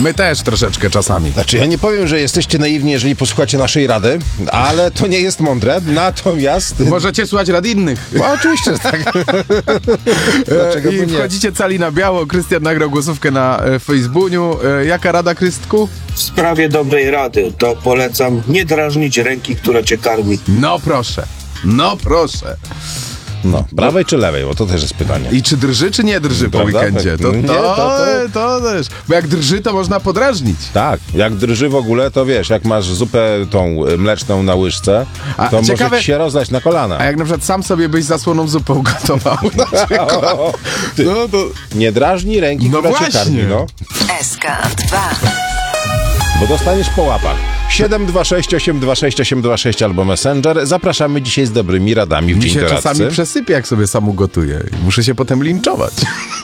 My też troszeczkę czasami. Znaczy, ja nie powiem, że jesteście naiwni, jeżeli posłuchacie naszej rady, ale to nie jest mądre. Natomiast... Możecie słuchać rad innych. No, oczywiście, że tak. Dlaczego I by nie? wchodzicie cali na biało. Krystian nagrał głosówkę na Facebooku. Jaka rada, Krystku? W sprawie dobrej rady to polecam nie drażnić ręki, która cię karmi. No proszę. No proszę. No, prawej czy lewej? Bo to też jest pytanie. I czy drży, czy nie drży po Prawda? weekendzie? To, Nie, to też. Bo jak drży, to można podrażnić. Tak, jak drży w ogóle, to wiesz, jak masz zupę tą mleczną na łyżce, A to ciekawe- może ci się rozlać na kolana. A jak na przykład sam sobie byś zasłoną zupę ugotował na przykład, Ty, no to... nie drażni ręki, No która cię właśnie. karmi, no. SK2. Bo dostaniesz po łapach. 726 826 826 albo Messenger. Zapraszamy dzisiaj z dobrymi radami w Mi Dzień się Doradcy. czasami przesypie, jak sobie sam ugotuję. Muszę się potem linczować.